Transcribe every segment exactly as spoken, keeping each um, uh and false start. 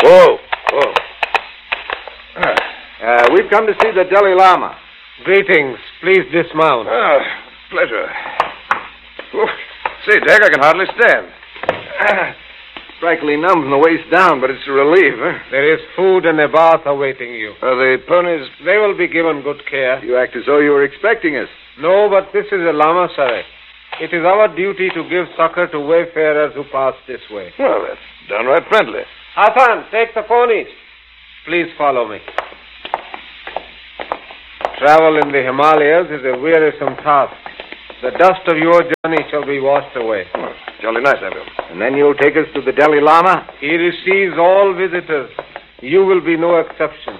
Whoa, whoa. Uh, we've come to see the Dalai Lama. Greetings. Please dismount. Ah, pleasure. Oof. Say, Jack, I can hardly stand. Ah, frightfully numb from the waist down, but it's a relief, huh? There is food and a bath awaiting you. Are the ponies... They will be given good care. You act as though you were expecting us. No, but this is a lamasery. It is our duty to give succor to wayfarers who pass this way. Well, that's downright friendly. Hassan, take the ponies. Please follow me. Travel in the Himalayas is a wearisome task. The dust of your journey shall be washed away. Oh, jolly nice of you. And then you'll take us to the Dalai Lama? He receives all visitors. You will be no exception.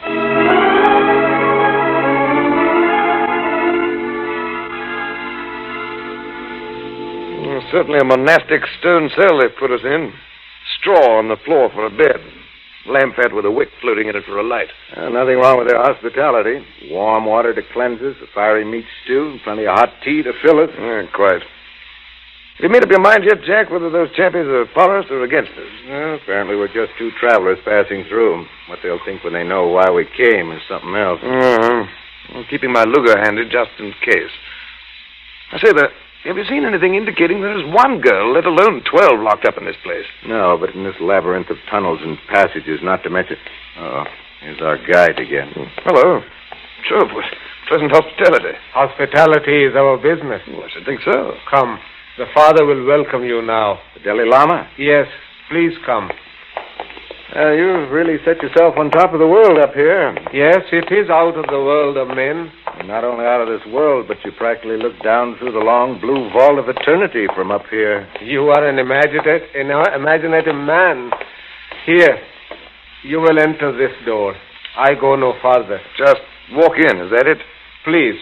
Well, certainly a monastic stone cell they've put us in. Straw on the floor for a bed. Lamp fat with a wick floating in it for a light. Uh, nothing wrong with their hospitality. Warm water to cleanse us, a fiery meat stew, and plenty of hot tea to fill us. Yeah, quite. You made up your mind yet, Jack, whether those chappies are for us or against us? Well, apparently we're just two travelers passing through. What they'll think when they know why we came is something else. Uh-huh. I'm keeping my Luger handy just in case. I say, that. Have you seen anything indicating there's one girl, let alone twelve, locked up in this place? No, but in this labyrinth of tunnels and passages, not to mention... Oh, here's our guide again. Hello. Sure, it was pleasant hospitality. Hospitality is our business. Well, I should think so. Come. The father will welcome you now. The Dalai Lama? Yes, please come. Uh, you've really set yourself on top of the world up here. Yes, it is out of the world of men. And not only out of this world, but you practically look down through the long blue vault of eternity from up here. You are an imaginative, an imaginative man. Here, you will enter this door. I go no farther. Just walk in, is that it? Please.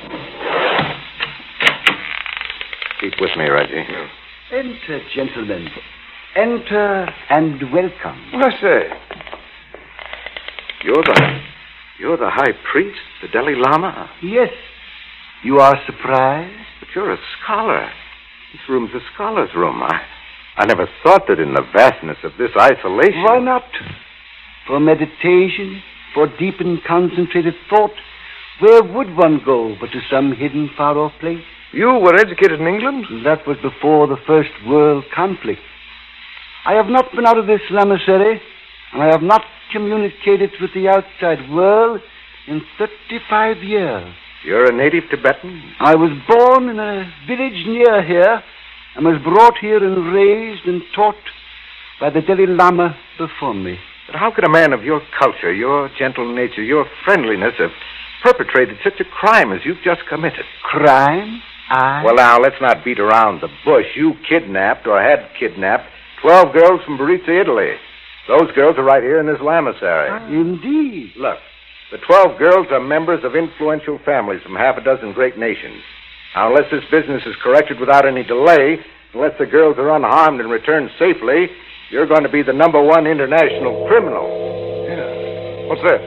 Keep with me, Reggie. Enter, gentlemen. Enter and welcome. What I say? You're the... You're the high priest, the Dalai Lama? Yes. You are surprised? But you're a scholar. This room's a scholar's room. I, I never thought that in the vastness of this isolation... Why not? For meditation, for deep and concentrated thought, where would one go but to some hidden far-off place? You were educated in England? That was before the First World Conflict. I have not been out of this lamasery, and I have not communicated with the outside world in thirty-five years. You're a native Tibetan? I was born in a village near here, and was brought here and raised and taught by the Dalai Lama before me. But how could a man of your culture, your gentle nature, your friendliness have perpetrated such a crime as you've just committed? Crime? I? Well, now, let's not beat around the bush. You kidnapped, or had kidnapped, twelve girls from Baritza, Italy. Those girls are right here in this lamasery. Ah, indeed. Look, the twelve girls are members of influential families from half a dozen great nations. Now, unless this business is corrected without any delay, unless the girls are unharmed and return safely, you're going to be the number one international criminal. Yeah. What's that?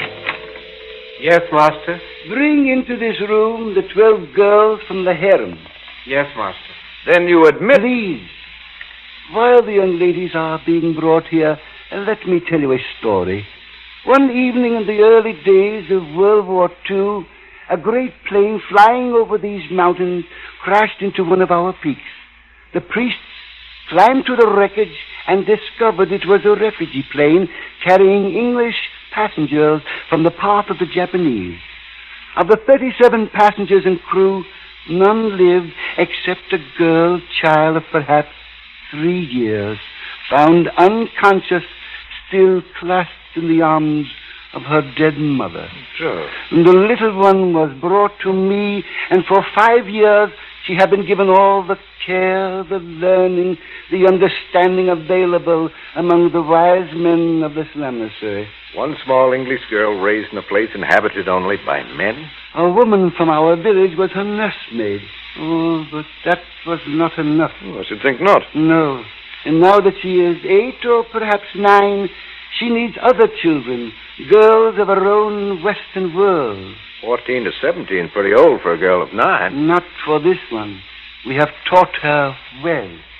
Yes, master. Bring into this room the twelve girls from the harem. Yes, master. Then you admit... Please. While the young ladies are being brought here, let me tell you a story. One evening in the early days of World War Two, a great plane flying over these mountains crashed into one of our peaks. The priests climbed to the wreckage and discovered it was a refugee plane carrying English passengers from the path of the Japanese. Of the thirty-seven passengers and crew, none lived except a girl child of perhaps three years, found unconscious, still clasped in the arms of her dead mother. Sure. And the little one was brought to me, and for five years she had been given all the care, the learning, the understanding available among the wise men of this lamasery. One small English girl raised in a place inhabited only by men? A woman from our village was her nursemaid. Oh, but that was not enough. Oh, I should think not. No. And now that she is eight or perhaps nine, she needs other children, girls of her own Western world. Fourteen to seventeen, pretty old for a girl of nine. Not for this one. We have taught her well.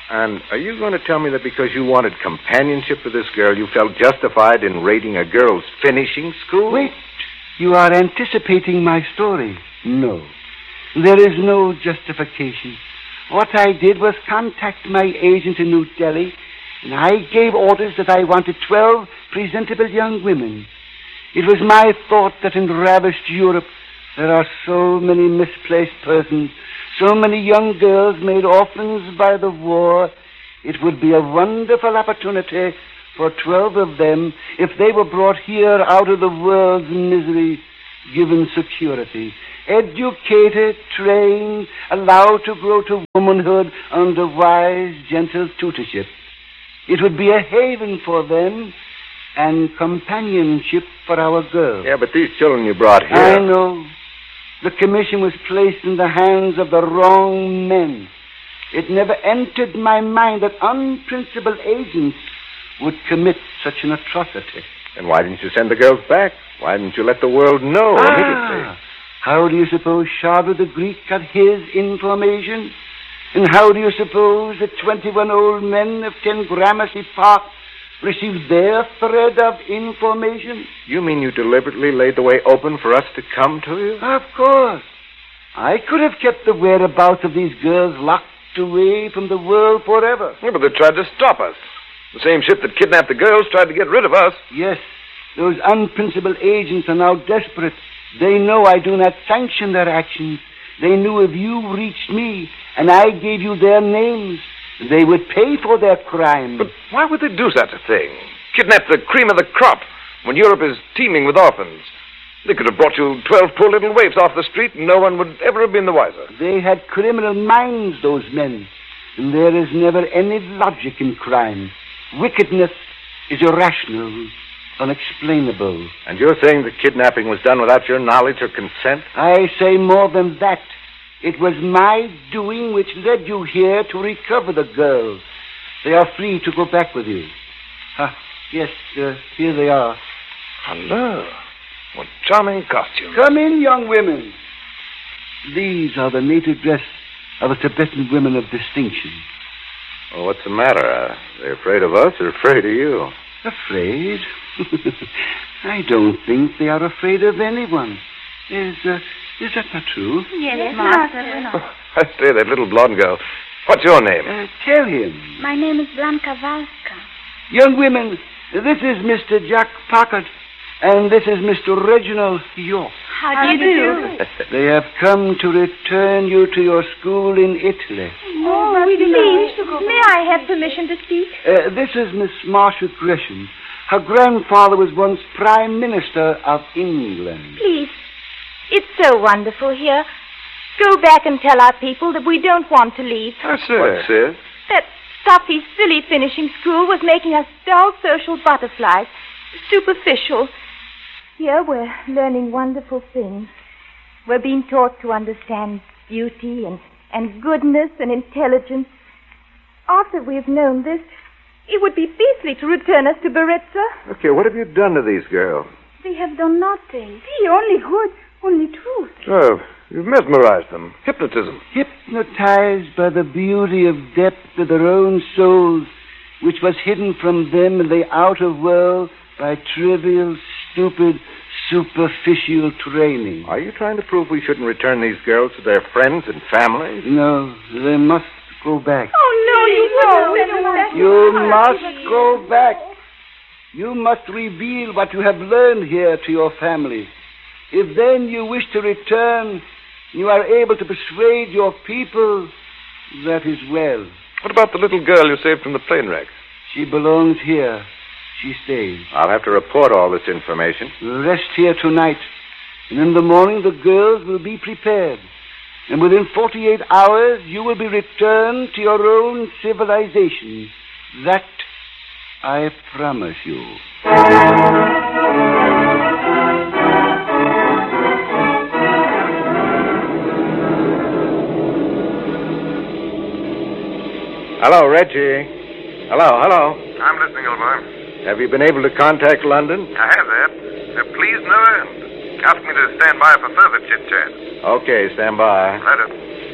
And are you going to tell me that because you wanted companionship with this girl, you felt justified in raiding a girl's finishing school? Wait. You are anticipating my story. No. There is no justification. What I did was contact my agent in New Delhi, and I gave orders that I wanted twelve presentable young women. It was my thought that in ravished Europe there are so many misplaced persons, so many young girls made orphans by the war. It would be a wonderful opportunity for twelve of them if they were brought here out of the world's misery, given security, educated, trained, allowed to grow to womanhood under wise, gentle tutorship. It would be a haven for them and companionship for our girls. Yeah, but these children you brought here... I know. The commission was placed in the hands of the wrong men. It never entered my mind that unprincipled agents would commit such an atrocity. And why didn't you send the girls back? Why didn't you let the world know ah, immediately? How do you suppose Sharda the Greek got his information? And how do you suppose the twenty-one old men of ten Gramercy Park received their thread of information? You mean you deliberately laid the way open for us to come to you? Of course. I could have kept the whereabouts of these girls locked away from the world forever. Yeah, but they tried to stop us. The same ship that kidnapped the girls tried to get rid of us. Yes, those unprincipled agents are now desperate. They know I do not sanction their actions. They knew if you reached me and I gave you their names, they would pay for their crime. But why would they do such a thing? Kidnap the cream of the crop when Europe is teeming with orphans. They could have brought you twelve poor little waifs off the street and no one would ever have been the wiser. They had criminal minds, those men. And there is never any logic in crime. Wickedness is irrational, unexplainable. And you're saying the kidnapping was done without your knowledge or consent? I say more than that. It was my doing which led you here to recover the girls. They are free to go back with you. Ah, yes, uh, here they are. Hello. What charming costumes. Come in, young women. These are the native dress of the Tibetan women of distinction. Well, what's the matter? Uh, they're afraid of us or afraid of you? Afraid? I don't think they are afraid of anyone. Is, uh, is that not true? Yes, yes Master. Oh, I say, that little blonde girl. What's your name? Uh, tell him. My name is Blanka Valska. Young women, this is Mister Jack Packard, and this is Mister Reginald York. How do you do? They have come to return you to your school in Italy. Oh, please, may I have permission to speak? Uh, this is Miss Marcia Gresham. Her grandfather was once Prime Minister of England. Please, it's so wonderful here. Go back and tell our people that we don't want to leave. Oh, sir. What, sis? That stuffy, silly finishing school was making us dull social butterflies, superficial. Here we're learning wonderful things. We're being taught to understand beauty and, and goodness and intelligence. After we've known this, it would be beastly to return us to Baritza. Okay, what have you done to these girls? They have done nothing. The only good, only truth. Oh, you've mesmerized them. Hypnotism. Hypnotized by the beauty of depth of their own souls, which was hidden from them in the outer world by trivial, stupid, superficial training. Are you trying to prove we shouldn't return these girls to their friends and families? No, they must go back. Oh, no, you won't. You must go back. You must reveal what you have learned here to your family. If then you wish to return, you are able to persuade your people, that is well. What about the little girl you saved from the plane wreck? She belongs here. She stays. I'll have to report all this information. Rest here tonight, and in the morning the girls will be prepared. And within forty-eight hours you will be returned to your own civilization. That I promise you. Hello, Reggie. Hello, hello. I'm listening, old boy. Have you been able to contact London? I have that. Uh, please, no end. Ask me to stand by for further chit-chat. Okay, stand by. Later.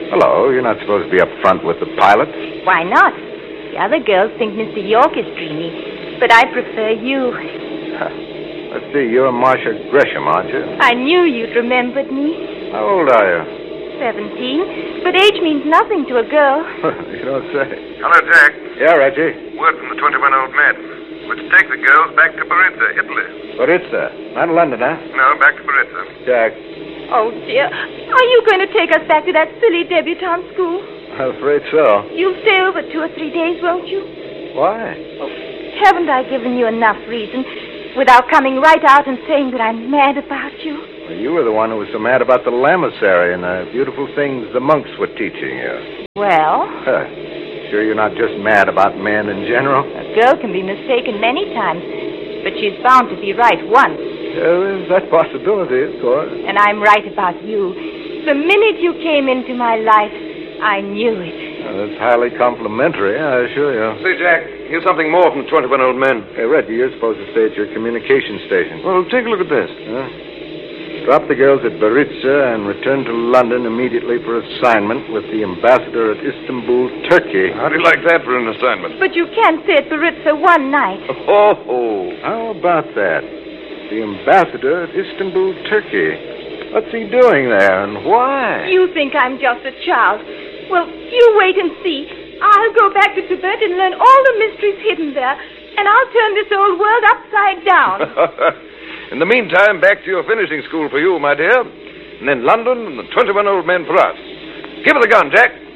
Hello, you're not supposed to be up front with the pilot. Why not? The other girls think Mister York is dreamy, but I prefer you. Let's see, you're Marcia Gresham, aren't you? I knew you'd remembered me. How old are you? Seventeen, but age means nothing to a girl. You don't say. Hello, Jack. Yeah, Reggie. Word from the twenty-one old men. We're to take the girls back to Baritza, Italy. Baritza. Not London, huh? No, back to Baritza. Jack. Oh, dear. Are you going to take us back to that silly debutante school? I'm afraid so. You'll stay over two or three days, won't you? Why? Oh, haven't I given you enough reason without coming right out and saying that I'm mad about you? Well, you were the one who was so mad about the lamasery and the beautiful things the monks were teaching you. Well? Huh. Sure you're not just mad about men in general? A girl can be mistaken many times, but she's bound to be right once. Yeah, there's that possibility, of course. And I'm right about you. The minute you came into my life, I knew it. Well, that's highly complimentary, I assure you. Say, Jack, here's something more from the twenty-one old men. Hey, Reggie, you're supposed to stay at your communication station. Well, take a look at this. Huh? Drop the girls at Baritza and return to London immediately for assignment with the ambassador at Istanbul, Turkey. How do you like that for an assignment? But you can't stay at Baritza one night. Oh, oh. How about that? The ambassador at Istanbul, Turkey. What's he doing there, and why? You think I'm just a child. Well, you wait and see. I'll go back to Tibet and learn all the mysteries hidden there, and I'll turn this old world upside down. In the meantime, back to your finishing school for you, my dear. And then London and the twenty-one old men for us. Give her the gun, Jack.